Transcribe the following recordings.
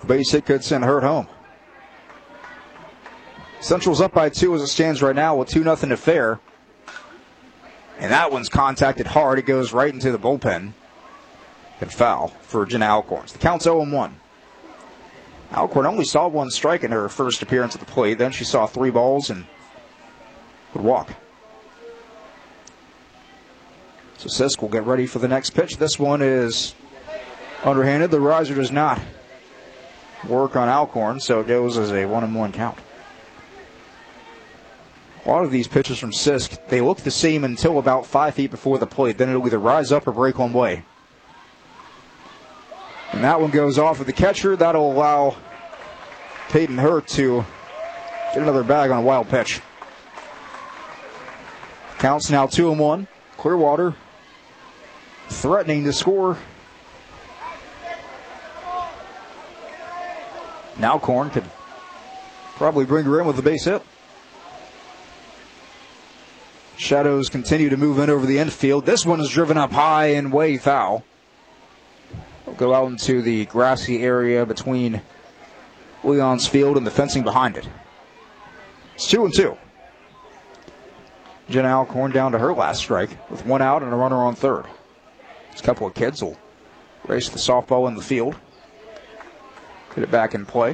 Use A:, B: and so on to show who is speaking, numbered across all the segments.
A: Base hit could send Hurt home. Central's up by 2 as it stands right now with 2-0 to Fair. And that one's contacted hard. It goes right into the bullpen. And foul for Jenna Alcorns. The count's 0-1. Alcorn only saw 1 strike in her first appearance at the plate. Then she saw 3 balls and would walk. So Sisk will get ready for the next pitch. This one is underhanded. The riser does not work on Alcorn, so it goes as a 1-1 count. A lot of these pitches from Sisk, they look the same until about 5 feet before the plate. Then it'll either rise up or break one way. And that one goes off of the catcher. That'll allow Peyton Hurt to get another bag on a wild pitch. Counts now 2-1. Clearwater threatening to score. Now Alcorn could probably bring her in with the base hit. Shadows continue to move in over the infield. This one is driven up high and way foul. It'll go out into the grassy area between Leon's field and the fencing behind it. It's 2-2. Jenna Alcorn down to her last strike with 1 out and a runner on third. A couple of kids will race the softball in the field. Get it back in play.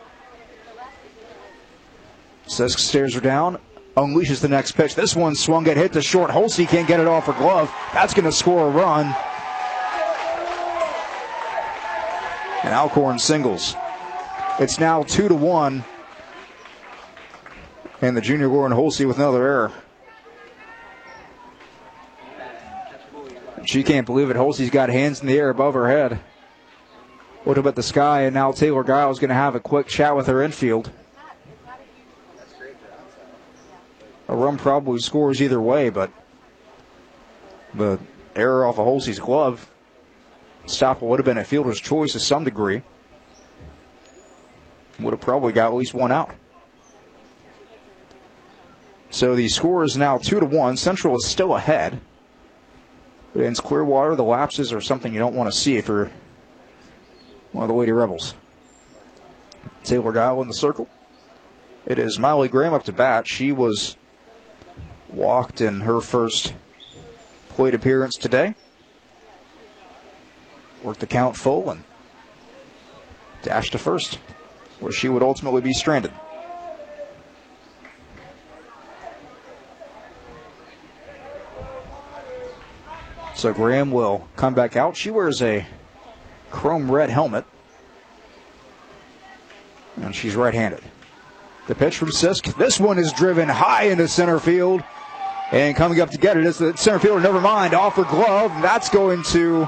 A: Sisk stares her down. Unleashes the next pitch. This one swung at hit to short. Holsey can't get it off her glove. That's going to score a run. And Alcorn singles. It's now 2-1. And the junior Lauren Holsey with another error. She can't believe it. Holsey's got hands in the air above her head. Look up at the sky, and now Taylor Giles is going to have a quick chat with her infield. A run probably scores either way, but the error off of Holsey's glove stop would have been a fielder's choice to some degree. Would have probably got at least 1 out. So the score is now 2-1. Central is still ahead. But against Clearwater, the lapses are something you don't want to see if you're one of the Lady Rebels. Taylor Giles in the circle. It is Miley Graham up to bat. She was walked in her first plate appearance today. Worked the count full and dashed to first, where she would ultimately be stranded. So Graham will come back out. She wears a chrome red helmet, and she's right-handed. The pitch from Sisk. This one is driven high into center field, and coming up to get it is the center fielder. Never mind, off her glove. That's going to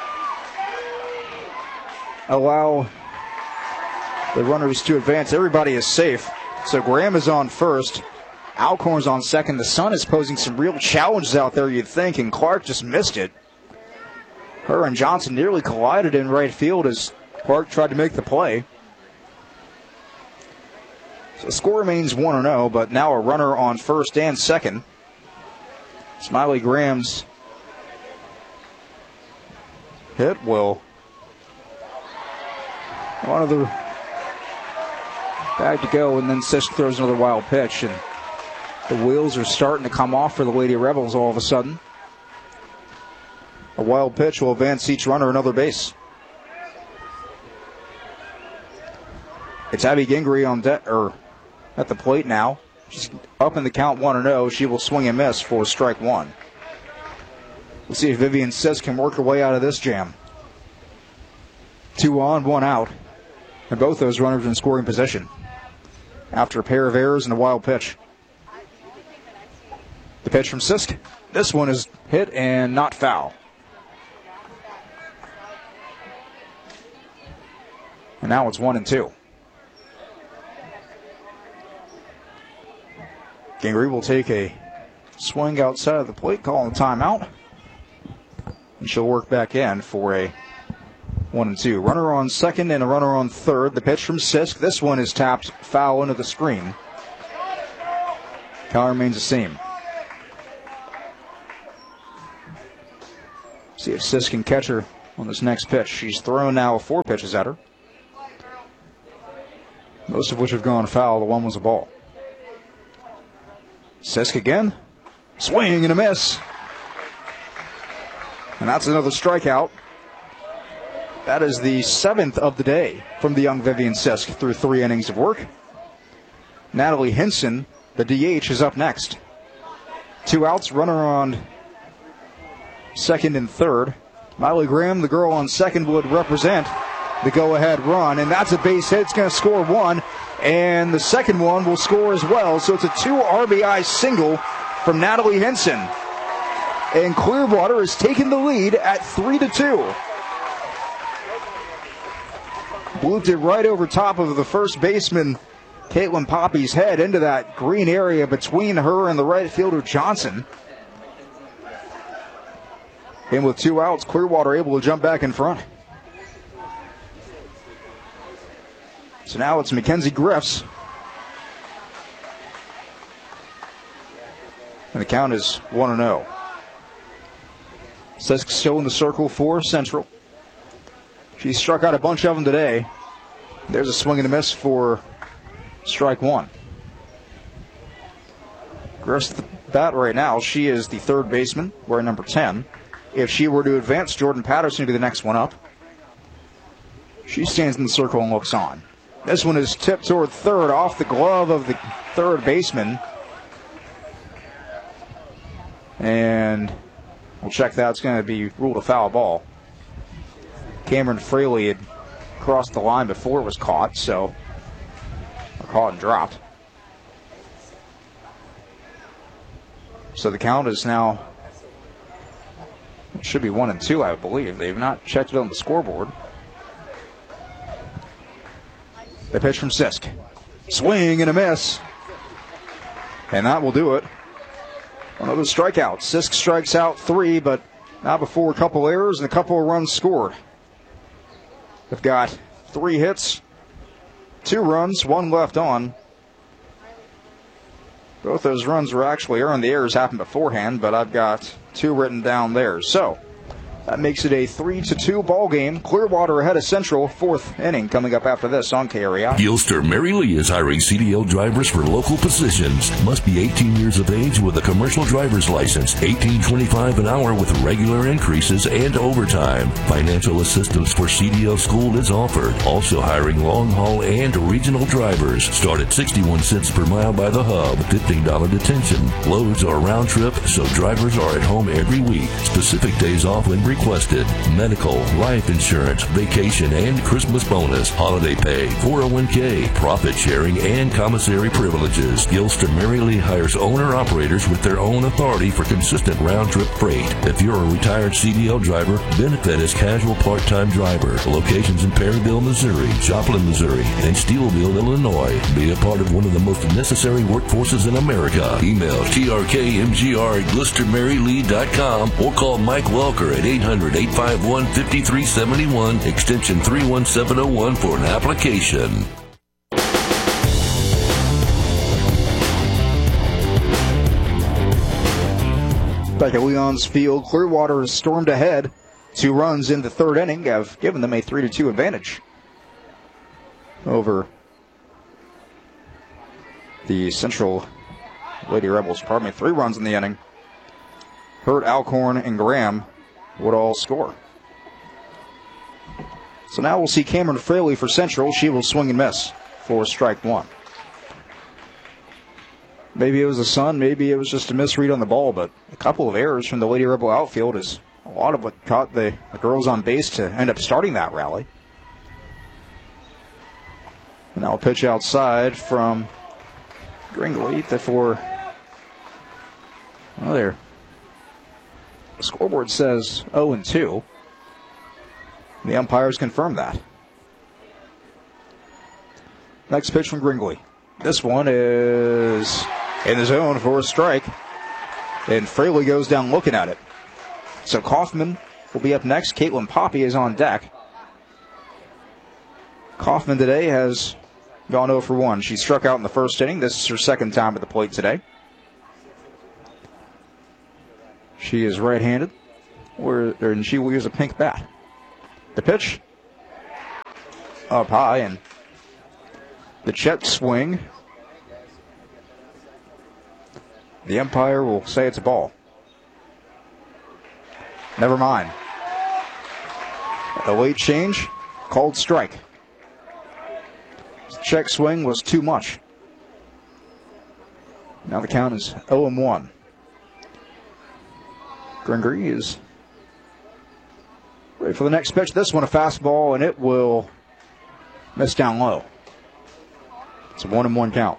A: allow the runners to advance. Everybody is safe. So Graham is on first. Alcorn's on second. The sun is posing some real challenges out there, you'd think, and Clark just missed it. Her and Johnson nearly collided in right field as Clark tried to make the play. So the score remains 1-0, but now a runner on first and second. Smiley Graham's hit will one of the bag to go, and then Sisk throws another wild pitch, and the wheels are starting to come off for the Lady Rebels all of a sudden. A wild pitch will advance each runner another base. It's Abby Gingrey on at the plate now. She's up in the count 1-0. She will swing and miss for strike 1. We'll see if Vivian Sisk can work her way out of this jam. 2 on, 1 out. And both those runners in scoring position after a pair of errors and a wild pitch. The pitch from Sisk. This one is hit and not foul. And now it's 1-2. Gingrey will take a swing outside of the plate, calling a timeout. And she'll work back in for a 1-2. Runner on second and a runner on third. The pitch from Sisk. This one is tapped foul into the screen. Count remains the same. See if Sisk can catch her on this next pitch. She's thrown now 4 pitches at her. most of which have gone foul. The one was a ball. Sisk again. Swing and a miss. And that's another strikeout. That is the 7th of the day from the young Vivian Sisk through 3 innings of work. Natalie Hinson, the DH, is up next. 2 outs, runner on second and third. Miley Graham, the girl on second, would represent the go-ahead run, and that's a base hit. It's going to score 1, and the second one will score as well. So it's a 2 RBI single from Natalie Hinson. And Clearwater has taken the lead at 3-2. Blooped it right over top of the first baseman, Caitlin Poppy's head, into that green area between her and the right fielder Johnson. And with 2 outs, Clearwater able to jump back in front. So now it's Mackenzie Griffs. And the count is 1-0. Sisk still in the circle for Central. She struck out a bunch of them today. There's a swing and a miss for strike 1. Griffs at the bat right now. She is the third baseman, wearing number 10. If she were to advance, Jordan Patterson would be the next one up. She stands in the circle and looks on. This one is tipped toward third, off the glove of the third baseman. And we'll check that. It's going to be ruled a foul ball. Cameron Fraley had crossed the line before it was caught, so caught and dropped. So the count is now, it should be 1-2, I believe. They've not checked it on the scoreboard. The pitch from Sisk. Swing and a miss. And that will do it. Another strikeout. Sisk strikes out 3, but not before a couple errors and a couple of runs scored. They've got 3 hits, 2 runs, 1 left on. Both those runs were actually earned. The errors happened beforehand, but I've got 2 written down there. So that makes it a 3-2 ball game. Clearwater ahead of Central. 4th inning coming up after this on KREI.
B: Gilster Mary Lee is hiring CDL drivers for local positions. Must be 18 years of age with a commercial driver's license. $18.25 an hour with regular increases and overtime. Financial assistance for CDL school is offered. Also hiring long haul and regional drivers. Start at 61 cents per mile by the hub. $15 detention. Loads are round trip, so drivers are at home every week. Specific days off when requested. Medical, life insurance, vacation, and Christmas bonus, holiday pay, 401k, profit sharing, and commissary privileges. Gilster Mary Lee hires owner-operators with their own authority for consistent round-trip freight. If you're a retired CDL driver, benefit as casual part-time driver. Locations in Perryville, Missouri, Joplin, Missouri, and Steelville, Illinois. Be a part of one of the most necessary workforces in America. Email trkmgr@GilsterMaryLee.com or call Mike Welker at 800-851-5371, extension 31701 for an application.
A: Back at Leon's Field, Clearwater has stormed ahead. 2 runs in the 3rd inning have given them a 3-2 advantage over the Central Lady Rebels. 3 runs in the inning. Hurt, Alcorn, and Graham would all score. So now we'll see Cameron Fraley for Central. She will swing and miss for strike 1. Maybe it was the sun, maybe it was just a misread on the ball, but a couple of errors from the Lady Rebel outfield is a lot of what caught the girls on base to end up starting that rally. And now a pitch outside from Gringley for, well, there. The scoreboard says 0-2. The umpires confirm that. Next pitch from Gringley. This one is in the zone for a strike. And Fraley goes down looking at it. So Kaufman will be up next. Caitlin Poppy is on deck. Kaufman today has gone 0 for 1. She struck out in the 1st inning. This is her 2nd time at the plate today. She is right-handed, and she will use a pink bat. The pitch up high, and The check swing. The umpire will say it's a ball. Never mind. A late change, called strike. The check swing was too much. Now the count is 0-1. Gringery is ready for the next pitch. This one a fastball, and it will miss down low. It's a 1-1 count.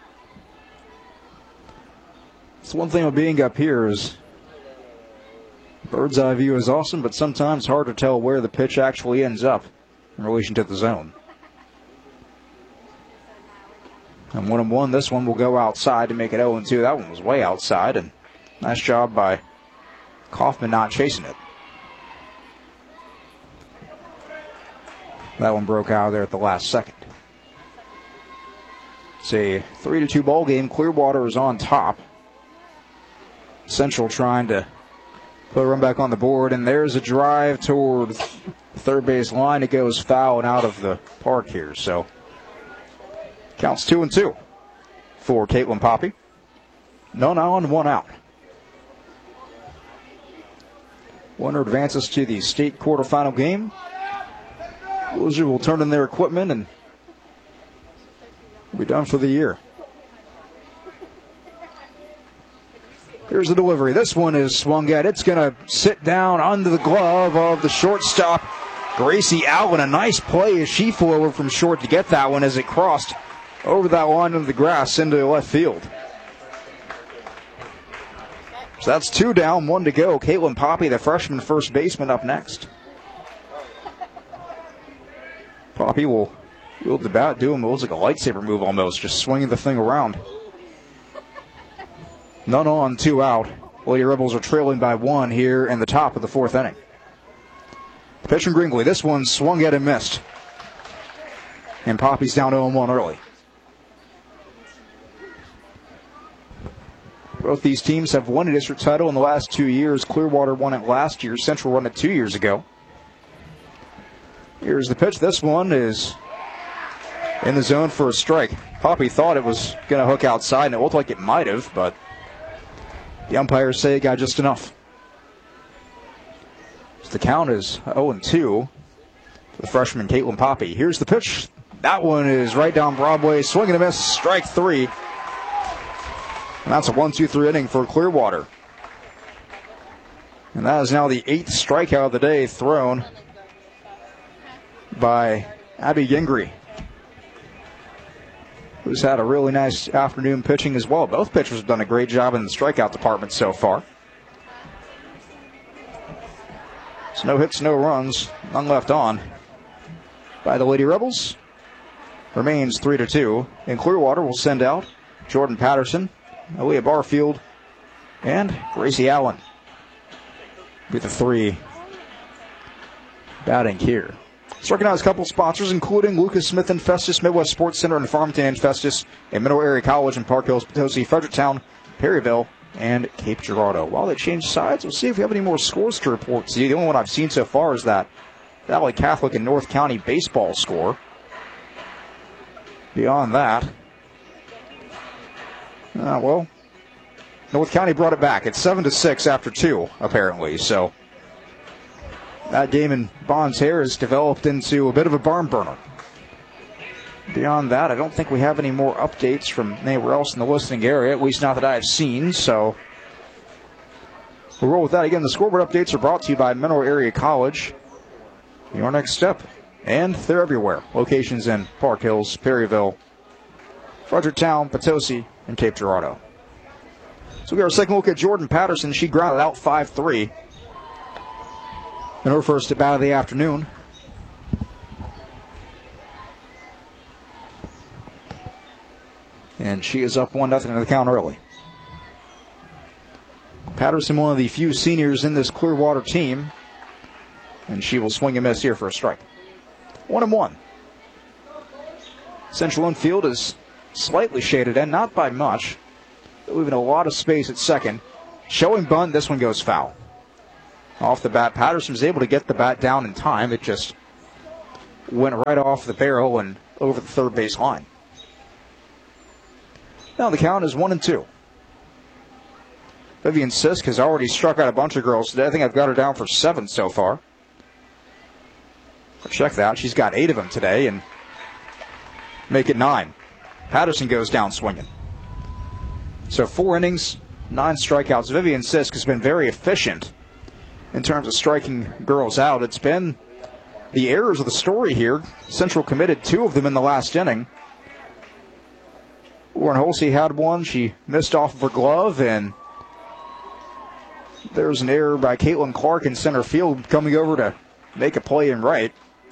A: It's one thing of being up here is bird's eye view is awesome, but sometimes hard to tell where the pitch actually ends up in relation to the zone. And 1-1, this one will go outside to make it 0-2. That one was way outside, and nice job by Kaufman not chasing it. That one broke out of there at the last second. It's a 3-2 ball game. Clearwater is on top. Central trying to put a run back on the board, and there's a drive toward the third base line. It goes foul and out of the park here. So counts 2-2 for Caitlin Poppy. None on, one out. Winner advances to the state quarterfinal game. Loser will turn in their equipment and be done for the year. Here's the delivery. This one is swung at. It's going to sit down under the glove of the shortstop, Gracie Allen. A nice play as she flew over from short to get that one as it crossed over that line of the grass into left field. So that's 2 down, 1 to go. Caitlin Poppy, the freshman first baseman, up next. Poppy will wield the bat, doing what looks like a lightsaber move almost, just swinging the thing around. None on, 2 out. Lady Rebels are trailing by 1 here in the top of the 4th inning. The pitch from Gringley. This one swung at and missed. And Poppy's down 0-1 early. Both these teams have won a district title in the last 2 years. Clearwater won it last year. Central won it 2 years ago. Here's the pitch. This one is in the zone for a strike. Poppy thought it was going to hook outside, and it looked like it might have, but the umpires say it got just enough. So the count is 0-2 for the freshman Caitlin Poppy. Here's the pitch. That one is right down Broadway. Swing and a miss. Strike 3. And that's a 1-2-3 inning for Clearwater. And that is now the 8th strikeout of the day thrown by Abby Gingry, who's had a really nice afternoon pitching as well. Both pitchers have done a great job in the strikeout department so far. So no hits, no runs, none left on by the Lady Rebels. Remains 3-2. And Clearwater will send out Jordan Patterson, Aaliyah Barfield, and Gracie Allen with the 3 batting here. Let's recognize a couple sponsors, including Lucas Smith and Festus, Midwest Sports Center in Farmington and Festus, and Mineral Area College in Park Hills, Potosi, Fredericktown, Perryville, and Cape Girardeau. While they change sides, we'll see if we have any more scores to report to you. The only one I've seen so far is that Valley Catholic and North County baseball score. Beyond that, well, North County brought it back. It's 7-6 after 2, apparently, so that game in Bonds Hair has developed into a bit of a barn burner. Beyond that, I don't think we have any more updates from anywhere else in the listening area, at least not that I've seen, so we'll roll with that. Again, the scoreboard updates are brought to you by Mineral Area College. Your next step, and they're everywhere. Locations in Park Hills, Perryville, Fredericktown, Potosi, and Cape Girardeau. So we got our second look at Jordan Patterson. She grounded out 5-3. In her first at bat of the afternoon. And she is up 1-0 in the count early. Patterson, one of the few seniors in this Clearwater team. And she will swing and miss here for a strike. 1-1. Central infield is slightly shaded in, not by much. Leaving a lot of space at second. Showing bunt, this one goes foul. Off the bat, Patterson was able to get the bat down in time. It just went right off the barrel and over the third base line. Now the count is 1-2. Vivian Sisk has already struck out a bunch of girls today. I think I've got her down for 7 so far. Check that. She's got 8 of them today and make it 9. Patterson goes down swinging. So 4 innings, 9 strikeouts. Vivian Sisk has been very efficient in terms of striking girls out. It's been the errors of the story here. Central committed 2 of them in the last inning. Lauren Holsey had one. She missed off of her glove, and there's an error by Caitlin Clark in center field coming over to make a play in right.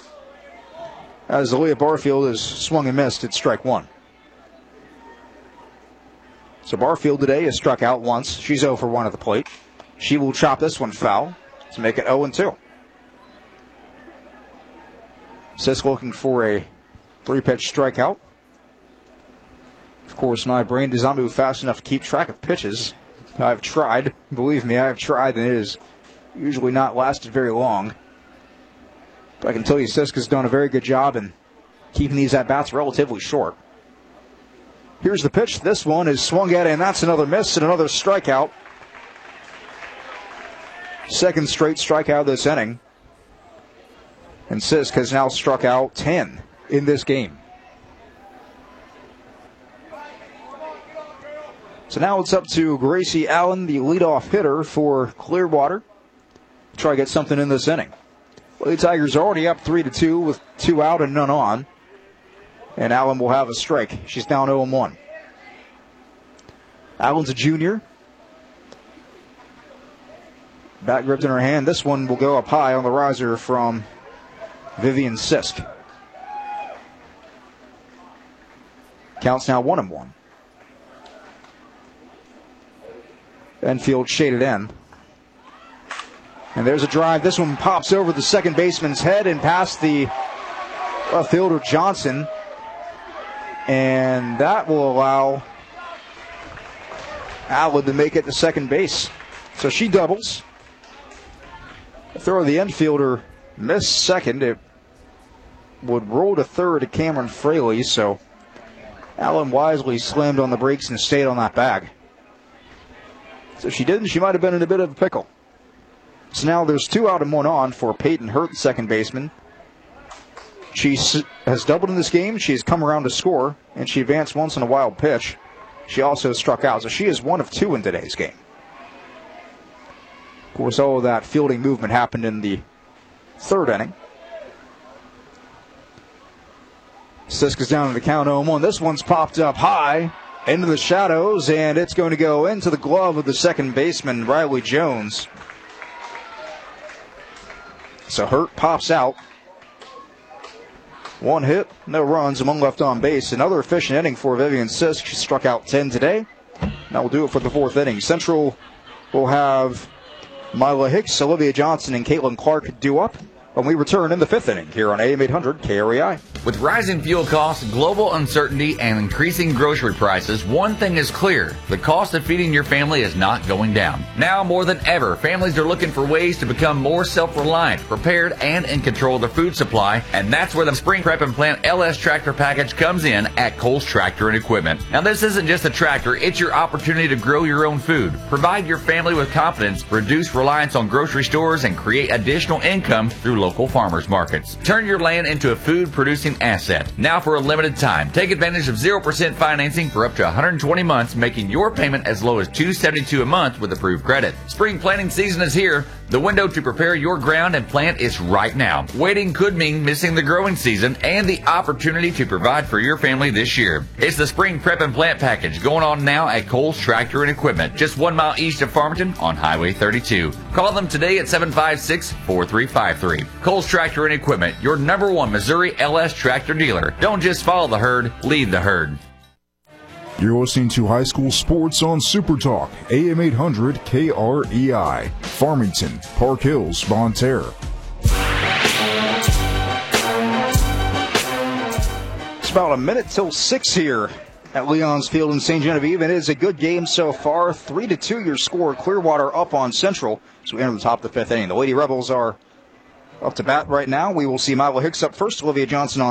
A: As Aaliyah Barfield is swung and missed at strike 1. So Barfield today has struck out once. She's 0 for 1 at the plate. She will chop this one foul to make it 0-2. Sisk looking for a 3-pitch strikeout. Of course, my brain does not move fast enough to keep track of pitches. I've tried. Believe me, I've tried, and it has usually not lasted very long. But I can tell you Sisk has done a very good job in keeping these at-bats relatively short. Here's the pitch. This one is swung at, and that's another miss and another strikeout. Second straight strikeout this inning. And Sisk has now struck out 10 in this game. So now it's up to Gracie Allen, the leadoff hitter for Clearwater, to try to get something in this inning. Well, the Tigers are already up 3-2 with 2 out and none on. And Allen will have a strike. She's down 0-1. Allen's a junior. Bat gripped in her hand. This one will go up high on the riser from Vivian Sisk. Counts now 1-1. Enfield shaded in. And there's a drive. This one pops over the second baseman's head and past the left fielder Johnson. And that will allow Allen to make it to second base. So she doubles. The throw of the infielder missed second. It would roll to third to Cameron Fraley. So Allen wisely slammed on the brakes and stayed on that bag. So if she didn't, she might have been in a bit of a pickle. So now there's 2 out and 1 on for Peyton Hurt, the second baseman. She has doubled in this game. She has come around to score, and she advanced once on a wild pitch. She also struck out, so she is 1 of 2 in today's game. Of course, all of that fielding movement happened in the 3rd inning. Sisk is down to the count 0-1. This one's popped up high into the shadows, and it's going to go into the glove of the second baseman, Riley Jones. So Hurt pops out. 1 hit, no runs, and 1 left on base. Another efficient inning for Vivian Sisk. She struck out 10 today. That will do it for the 4th inning. Central will have Mila Hicks, Olivia Johnson, and Caitlin Clark due up when we return in the 5th inning here on AM 800 KREI.
C: With rising fuel costs, global uncertainty, and increasing grocery prices, one thing is clear. The cost of feeding your family is not going down. Now more than ever, families are looking for ways to become more self-reliant, prepared, and in control of their food supply, and that's where the Spring Prep and Plant LS Tractor Package comes in at Kohl's Tractor and Equipment. Now this isn't just a tractor, it's your opportunity to grow your own food, provide your family with confidence, reduce reliance on grocery stores, and create additional income through local farmers markets. Turn your land into a food-producing asset. Now for a limited time, take advantage of 0% financing for up to 120 months, making your payment as low as $272 a month with approved credit. Spring planting season is here. The window to prepare your ground and plant is right now. Waiting could mean missing the growing season and the opportunity to provide for your family this year. It's the Spring Prep and Plant Package going on now at Kohl's Tractor and Equipment, just 1 mile east of Farmington on Highway 32. Call them today at 756-4353. Kohl's Tractor and Equipment, your #1 Missouri LS tractor dealer. Don't just follow the herd, lead the herd.
D: You're listening to high school sports on Super Talk, AM 800 KREI, Farmington, Park Hills, Bonterra.
A: It's about a minute till 6 here at Leon's Field in St. Genevieve. It is a good game so far. 3-2 your score. Clearwater up on Central. So we enter the top of the 5th inning. The Lady Rebels are up to bat right now. We will see Mila Hicks up first. Olivia Johnson on